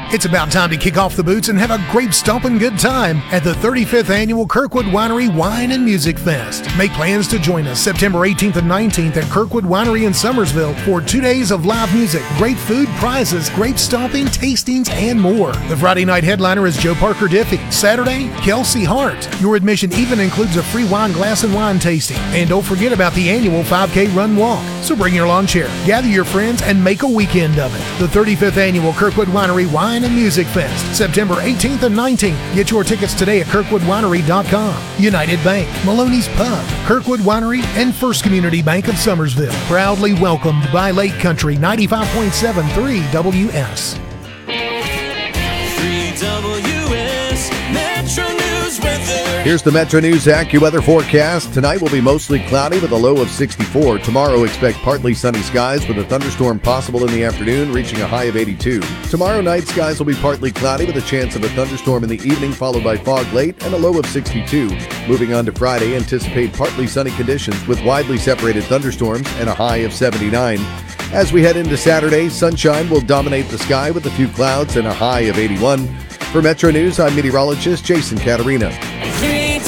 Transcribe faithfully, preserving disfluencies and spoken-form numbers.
It's about time to kick off the boots and have a grape stomping good time at the thirty-fifth Annual Kirkwood Winery Wine and Music Fest. Make plans to join us September eighteenth and nineteenth at Kirkwood Winery in Summersville for two days of live music, great food, prizes, grape stomping, tastings, and more. The Friday night headliner is Joe Parker Diffie. Saturday, Kelsey Hart. Your admission even includes a free wine glass and wine tasting. And don't forget about the annual five K Run Walk. So bring your lawn chair, gather your friends, and make a weekend of it. The thirty-fifth Annual Kirkwood Winery Wine and Music Fest, September eighteenth and nineteenth. Get your tickets today at kirkwood winery dot com. United Bank, Maloney's Pub, Kirkwood Winery, and First Community Bank of Summersville. Proudly welcomed by Lake Country ninety-five point seven three W S. three W S Metro News weather. Here's the Metro News AccuWeather forecast. Tonight will be mostly cloudy with a low of sixty-four. Tomorrow, expect partly sunny skies with a thunderstorm possible in the afternoon, reaching a high of eighty-two. Tomorrow night, skies will be partly cloudy with a chance of a thunderstorm in the evening, followed by fog late and a low of sixty-two. Moving on to Friday, anticipate partly sunny conditions with widely separated thunderstorms and a high of seventy-nine. As we head into Saturday, sunshine will dominate the sky with a few clouds and a high of eighty-one. For Metro News, I'm meteorologist Jason Caterina.